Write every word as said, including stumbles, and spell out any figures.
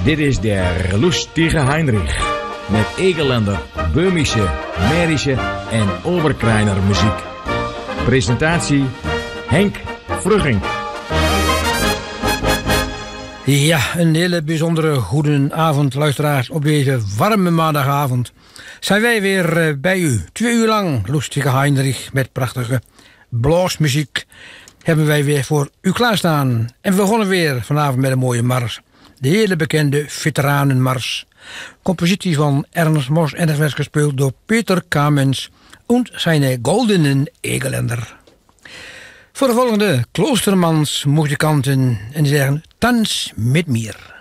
Dit is de Lustige Heinrich. Met Egerländer, Böhmische, Mährische en Oberkrainer muziek. Presentatie Henk Vrugink. Ja, een hele bijzondere goede avond, luisteraars. Op deze warme maandagavond zijn wij weer bij u. Twee uur lang Lustige Heinrich met prachtige bluesmuziek hebben wij weer voor u klaarstaan. En we begonnen weer vanavond met een mooie mars. De hele bekende Veteranenmars. Compositie van Ernst Mos en het werd gespeeld door Peter Kamens en zijn goldenen Egerländer. Voor de volgende Kloostermans muzikanten en die zeggen Tanz mit mir.